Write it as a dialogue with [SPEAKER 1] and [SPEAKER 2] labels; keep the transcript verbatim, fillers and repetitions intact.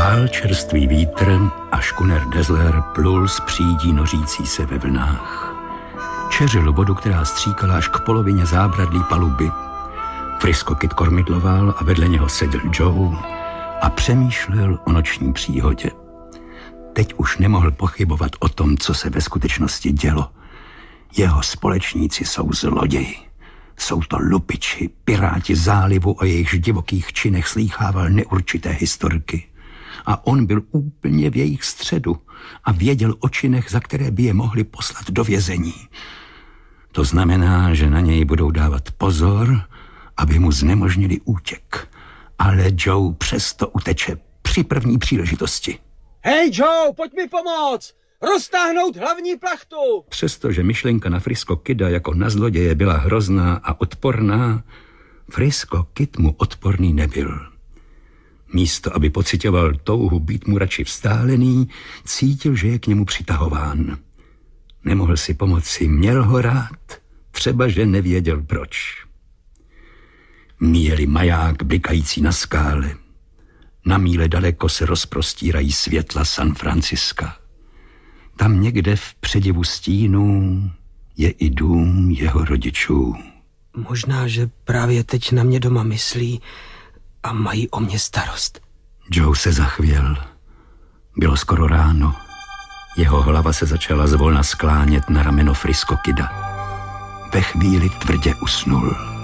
[SPEAKER 1] Vál čerstvý vítr a škuner Dazzler plul z přídí nořící se ve vlnách. Čeřil vodu, která stříkala až k polovině zábradlí paluby. Frisco Kid kormidloval a vedle něho seděl Joe a přemýšlel o noční příhodě. Teď už nemohl pochybovat o tom, co se ve skutečnosti dělo. Jeho společníci jsou zloději. Jsou to lupiči, piráti zálivu, o jejichž divokých činech slýchával neurčité historky. A on byl úplně v jejich středu a věděl o činech, za které by je mohli poslat do vězení. To znamená, že na něj budou dávat pozor, aby mu znemožnili útěk. Ale Joe přesto uteče při první příležitosti.
[SPEAKER 2] Hej Joe, pojď mi pomoct! Roztáhnout hlavní plachtu!
[SPEAKER 1] Přestože myšlenka na Frisco Kida jako na zloděje byla hrozná a odporná, Frisco Kid mu odporný nebyl. Místo, aby pocitoval touhu být mu radši vzdálený, cítil, že je k němu přitahován. Nemohl si pomoci, měl ho rád, třeba že nevěděl proč. Míjeli maják blikající na skále. Na míle daleko se rozprostírají světla San Franciska. Tam někde v předivu stínů je i dům jeho rodičů.
[SPEAKER 3] Možná, že právě teď na mě doma myslí a mají o mě starost.
[SPEAKER 1] Joe se zachvěl. Bylo skoro ráno. Jeho hlava se začala zvolna sklánět na rameno Frisco Kida. Ve chvíli tvrdě usnul.